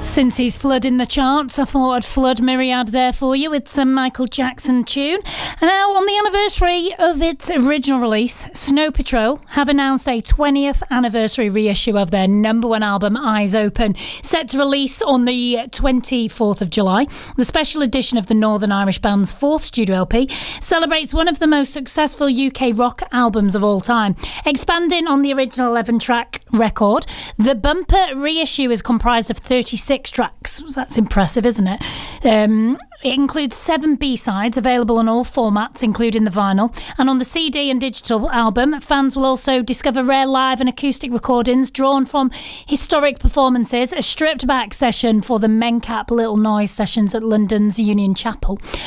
Since he's flooding the charts, I thought I'd flood Myriad there for you with some Michael Jackson tune. And now, on the anniversary of its original release, Snow Patrol have announced a 20th anniversary reissue of their number one album, Eyes Open, set to release on the 24th of July. The special edition of the Northern Irish band's fourth studio LP celebrates one of the most successful UK rock albums of all time. Expanding on the original 11-track record, the bumper reissue is comprised of 36 tracks. That's impressive, isn't it? It includes 7 B-sides available on all formats, including the vinyl. And on the CD and digital album, fans will also discover rare live and acoustic recordings drawn from historic performances, a stripped-back session for the Mencap Little Noise sessions at London's Union Chapel,